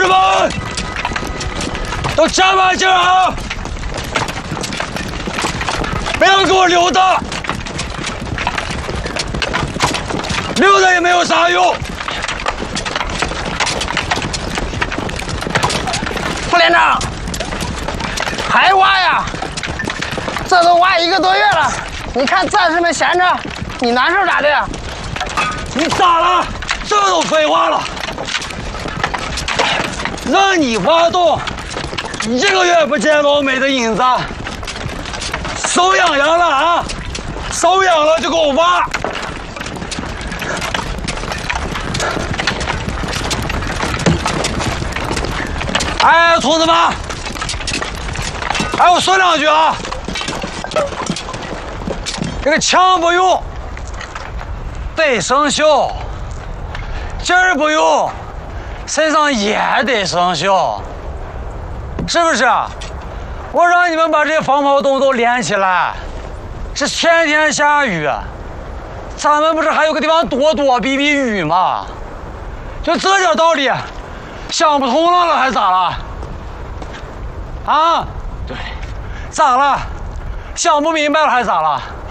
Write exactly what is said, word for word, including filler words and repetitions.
志们，都站稳劲啊！不要给我溜达，溜达也没有啥用。 副连长，还挖呀？这都挖一个多月了，你看战士们闲着，你难受咋的呀？ 你咋了？这都废话了。让你挖洞，一个月不见老美的影子，手痒痒了啊！手痒了就给我挖。哎，同志们，哎，我说两句啊。这个枪不用，得生锈；劲儿不用，身上也得生锈，是不是？我让你们把这些防炮洞都连起来，是天天下雨，咱们不是还有个地方躲躲避避雨吗？就这点道理，想不通了了还咋了？啊？对，咋了？想不明白了还咋了？